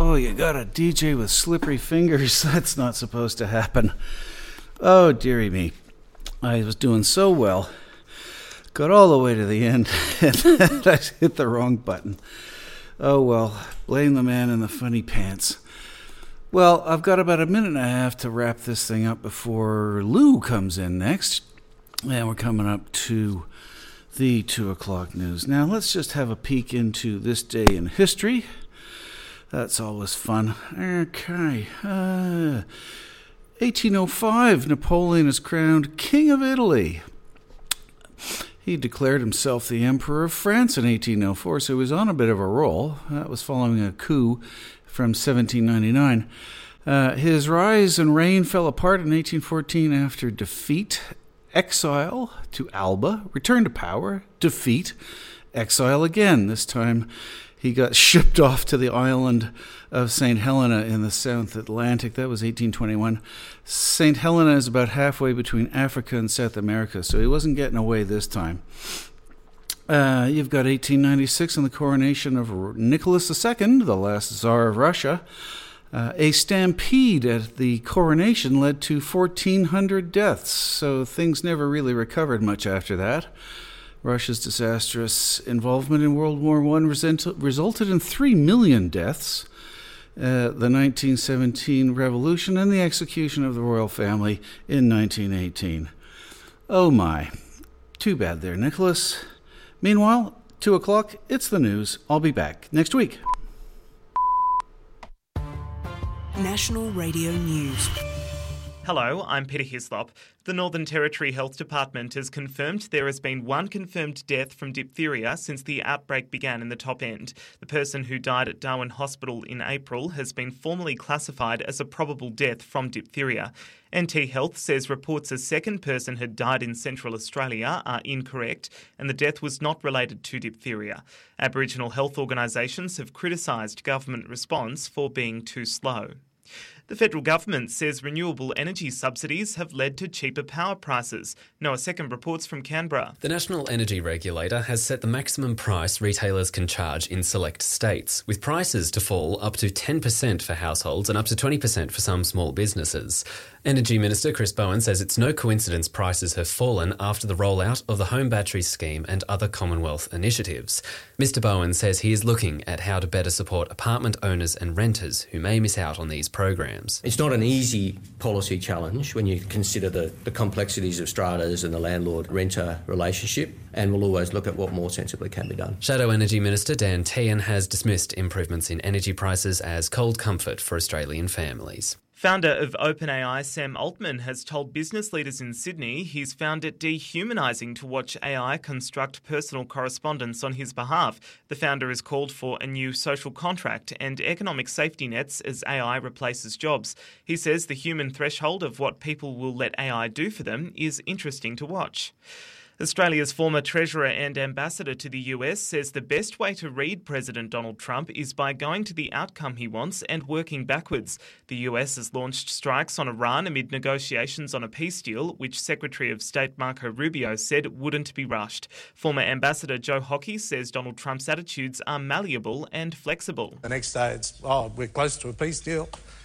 Oh, you got a DJ with slippery fingers. That's not supposed to happen. Oh, dearie me. I was doing so well. Got all the way to the end, and I hit the wrong button. Oh, well, blame the man in the funny pants. Well, I've got about a minute and a half to wrap this thing up before Lou comes in next. And we're coming up to the 2 o'clock news. Now, let's just have a peek into this day in history. That's always fun. Okay. 1805, Napoleon is crowned King of Italy. He declared himself the Emperor of France in 1804, so he was on a bit of a roll. That was following a coup from 1799. His rise and reign fell apart in 1814 after defeat, exile to Alba, return to power, defeat, exile again. This time he got shipped off to the island of St. Helena in the South Atlantic. That was 1821. St. Helena is about halfway between Africa and South America, so he wasn't getting away this time. You've got 1896 and the coronation of Nicholas II, the last Tsar of Russia. A stampede at the coronation led to 1,400 deaths, so things never really recovered much after that. Russia's disastrous involvement in World War I resulted in 3 million deaths. The 1917 revolution and the execution of the royal family in 1918. Oh my. Too bad there, Nicholas. Meanwhile, 2 o'clock, it's the news. I'll be back next week. National Radio News. Hello, I'm Peter Hislop. The Northern Territory Health Department has confirmed there has been one confirmed death from diphtheria since the outbreak began in the top end. The person who died at Darwin Hospital in April has been formally classified as a probable death from diphtheria. NT Health says reports a second person had died in Central Australia are incorrect and the death was not related to diphtheria. Aboriginal health organisations have criticised government response for being too slow. The federal government says renewable energy subsidies have led to cheaper power prices. Noah Second reports from Canberra. The National Energy Regulator has set the maximum price retailers can charge in select states, with prices to fall up to 10% for households and up to 20% for some small businesses. Energy Minister Chris Bowen says it's no coincidence prices have fallen after the rollout of the Home Battery Scheme and other Commonwealth initiatives. Mr Bowen says he is looking at how to better support apartment owners and renters who may miss out on these programs. It's not an easy policy challenge when you consider the complexities of stratas and the landlord-renter relationship, and we'll always look at what more sensibly can be done. Shadow Energy Minister Dan Tehan has dismissed improvements in energy prices as cold comfort for Australian families. Founder of OpenAI, Sam Altman, has told business leaders in Sydney he's found it dehumanising to watch AI construct personal correspondence on his behalf. The founder has called for a new social contract and economic safety nets as AI replaces jobs. He says the human threshold of what people will let AI do for them is interesting to watch. Australia's former Treasurer and Ambassador to the US says the best way to read President Donald Trump is by going to the outcome he wants and working backwards. The US has launched strikes on Iran amid negotiations on a peace deal, which Secretary of State Marco Rubio said wouldn't be rushed. Former Ambassador Joe Hockey says Donald Trump's attitudes are malleable and flexible. The next day it's, we're close to a peace deal.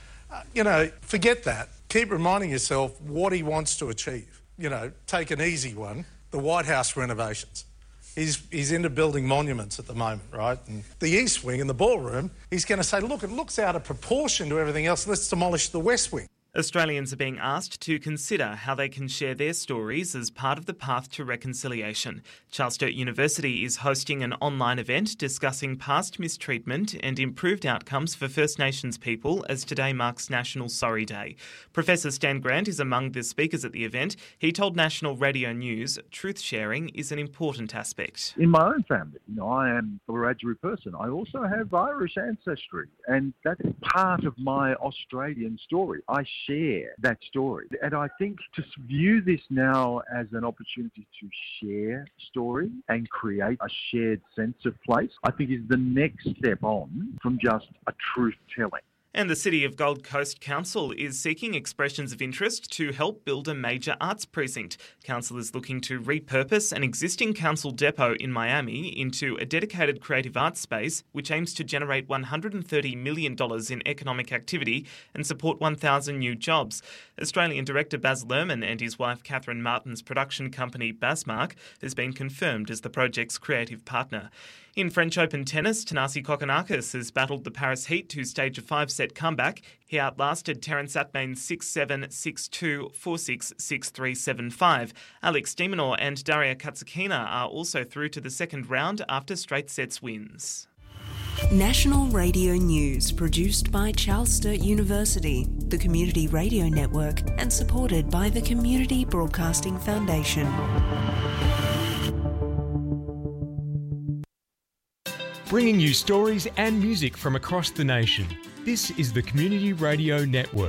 Forget that. Keep reminding yourself what he wants to achieve. Take an easy one. The White House renovations. He's into building monuments at the moment, right? And the East Wing and the ballroom, he's going to say, look, it looks out of proportion to everything else. Let's demolish the West Wing. Australians are being asked to consider how they can share their stories as part of the path to reconciliation. Charles Sturt University is hosting an online event discussing past mistreatment and improved outcomes for First Nations people as today marks National Sorry Day. Professor Stan Grant is among the speakers at the event. He told National Radio News truth sharing is an important aspect. In my own family, I am a Wiradjuri person. I also have Irish ancestry, and that's part of my Australian story. I share that story. And I think to view this now as an opportunity to share story and create a shared sense of place, I think is the next step on from just a truth telling. And the City of Gold Coast Council is seeking expressions of interest to help build a major arts precinct. Council is looking to repurpose an existing council depot in Miami into a dedicated creative arts space, which aims to generate $130 million in economic activity and support 1,000 new jobs. Australian director Baz Luhrmann and his wife Catherine Martin's production company Basmark has been confirmed as the project's creative partner. In French Open tennis, Thanasi Kokkinakis has battled the Paris Heat to stage a 5-set comeback. He outlasted Terence Atmain 6-7, 6-2, 4-6, 6-3, 7-5. Alex de Minaur and Daria Katsukina are also through to the second round after straight sets wins. National Radio News, produced by Charles Sturt University, the Community Radio Network, and supported by the Community Broadcasting Foundation. Bringing you stories and music from across the nation. This is the Community Radio Network.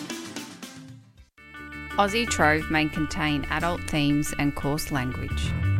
Aussie Trove may contain adult themes and coarse language.